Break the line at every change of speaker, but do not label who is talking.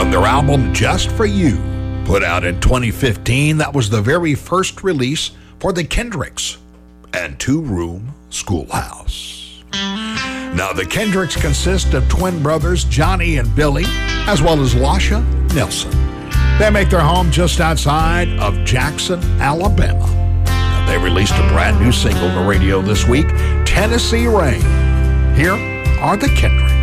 from their album Just For You, put out in 2015. That was the very first release for the Kendricks and Two Room Schoolhouse. Now, the Kendricks consist of twin brothers Johnny and Billy, as well as Lasha Nelson. They make their home just outside of Jackson, Alabama. Now, they released a brand new single to radio this week, Tennessee Rain. Here are the Kendricks.